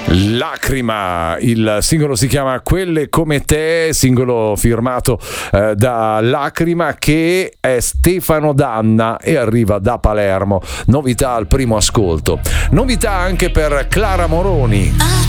Lacrima, il singolo si chiama Quelle come te, singolo firmato da Lacrima, che è Stefano Danna e arriva da Palermo. Novità al primo ascolto, novità anche per Clara Moroni.